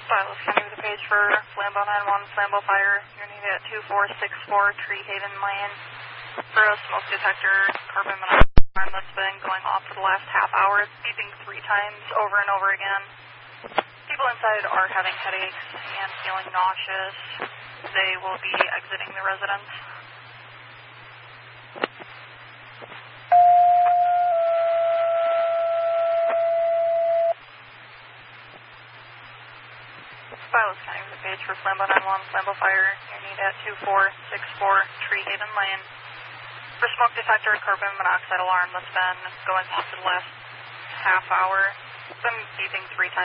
Silas County with a page for Flambeau 91, Flambeau Fire. You're needed at 2464 Tree Haven Lane for a smoke detector, carbon monoxide alarm that's been going off for the last half hour. It's beeping 3 times over and over again. People inside are having headaches and feeling nauseous. They will be exiting the residence. Silas County with a page for Flambeau 91, Flambeau Fire. You're needed at 2464 Tree Haven Lane for smoke detector, carbon monoxide alarm that's been going off for the last half hour. It's been beeping 3 times.